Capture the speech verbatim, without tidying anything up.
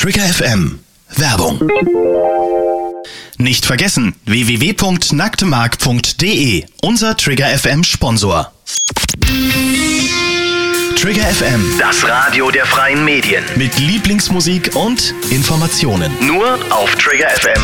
Trigger F M. Werbung. Nicht vergessen, w w w punkt nacktemark punkt d e, unser Trigger F M Sponsor. Trigger F M, Das Radio der freien Medien. mit Lieblingsmusik und Informationen. Nur auf Trigger F M